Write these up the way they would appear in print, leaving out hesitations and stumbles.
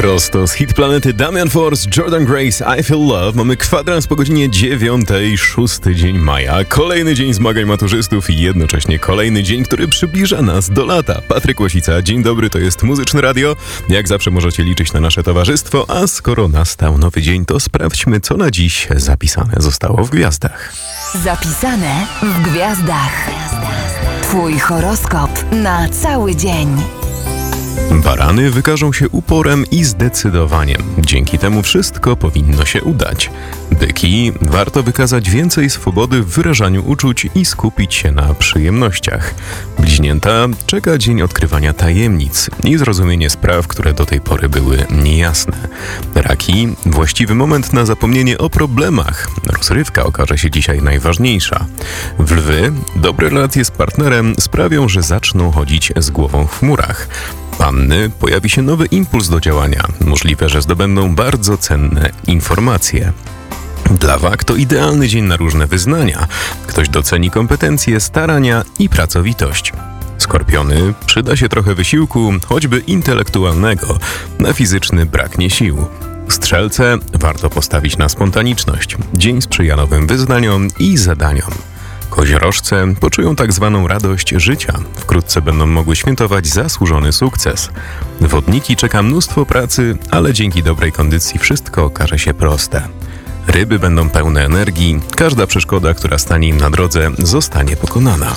Prosto z Hit Planety Damian Force, Jordan Grace, I Feel Love. Mamy kwadrans po godzinie 9, 6 dzień maja. Kolejny dzień zmagań maturzystów i jednocześnie kolejny dzień, który przybliża nas do lata. Patryk Łosica, dzień dobry, to jest Muzyczne Radio. Jak zawsze możecie liczyć na nasze towarzystwo, a skoro nastał nowy dzień, to sprawdźmy, co na dziś zapisane zostało w gwiazdach. Zapisane w gwiazdach. Twój horoskop na cały dzień. Barany wykażą się uporem i zdecydowaniem. Dzięki temu wszystko powinno się udać. Byki, warto wykazać więcej swobody w wyrażaniu uczuć i skupić się na przyjemnościach. Bliźnięta, czeka dzień odkrywania tajemnic i zrozumienie spraw, które do tej pory były niejasne. Raki, właściwy moment na zapomnienie o problemach. Rozrywka okaże się dzisiaj najważniejsza. Lwy, dobre relacje z partnerem sprawią, że zaczną chodzić z głową w chmurach. Panny, pojawi się nowy impuls do działania. Możliwe, że zdobędą bardzo cenne informacje. Dla wag to idealny dzień na różne wyznania. Ktoś doceni kompetencje, starania i pracowitość. Skorpiony, przyda się trochę wysiłku, choćby intelektualnego. Na fizyczny braknie sił. Strzelce, warto postawić na spontaniczność. Dzień sprzyja nowym wyznaniom i zadaniom. Koziorożce poczują tak zwaną radość życia. Wkrótce będą mogły świętować zasłużony sukces. Wodniki czeka mnóstwo pracy, ale dzięki dobrej kondycji wszystko okaże się proste. Ryby będą pełne energii, każda przeszkoda, która stanie im na drodze, zostanie pokonana.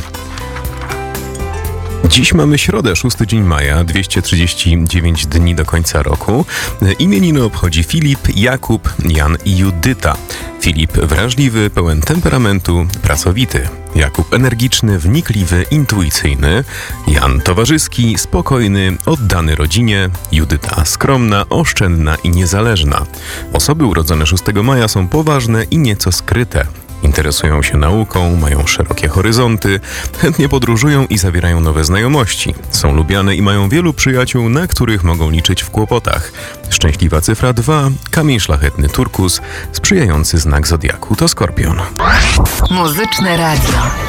Dziś mamy środę, 6 dzień maja, 239 dni do końca roku. Imieniny obchodzi Filip, Jakub, Jan i Judyta. Filip wrażliwy, pełen temperamentu, pracowity. Jakub energiczny, wnikliwy, intuicyjny. Jan towarzyski, spokojny, oddany rodzinie. Judyta skromna, oszczędna i niezależna. Osoby urodzone 6 maja są poważne i nieco skryte. Interesują się nauką, mają szerokie horyzonty, chętnie podróżują i zawierają nowe znajomości. Są lubiane i mają wielu przyjaciół, na których mogą liczyć w kłopotach. Szczęśliwa cyfra 2, kamień szlachetny turkus, sprzyjający znak zodiaku to Skorpion. Muzyczne Radio.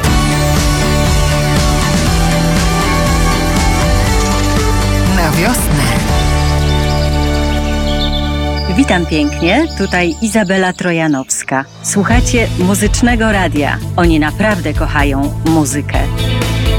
Na wiosnę. Witam pięknie, tutaj Izabela Trojanowska. Słuchacie Muzycznego Radia. Oni naprawdę kochają muzykę.